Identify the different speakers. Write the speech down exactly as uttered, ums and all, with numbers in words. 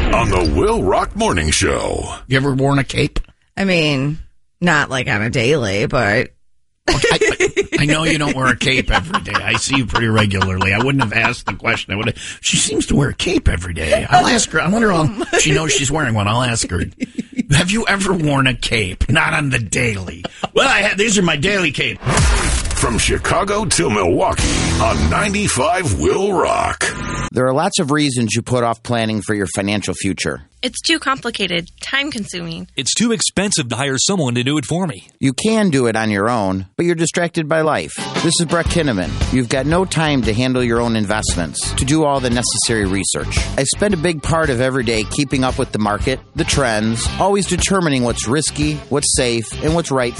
Speaker 1: on the Will Rock Morning Show.
Speaker 2: You ever worn a cape?
Speaker 3: I mean, not like on a daily, but...
Speaker 2: Okay, I, I, I know you don't wear a cape every day. I see you pretty regularly. I wouldn't have asked the question. I would have, she seems to wear a cape every day. I'll ask her. I wonder if she knows she's wearing one. I'll ask her. Have you ever worn a cape? Not on the daily. Well, I had, these are my daily cape.
Speaker 1: From Chicago to Milwaukee on ninety-five Will Rock.
Speaker 4: There are lots of reasons you put off planning for your financial future.
Speaker 5: It's too complicated, time-consuming.
Speaker 6: It's too expensive to hire someone to do it for me.
Speaker 4: You can do it on your own, but you're distracted by life. This is Brett Kinnaman. You've got no time to handle your own investments, to do all the necessary research. I spend a big part of every day keeping up with the market, the trends, always determining what's risky, what's safe, and what's right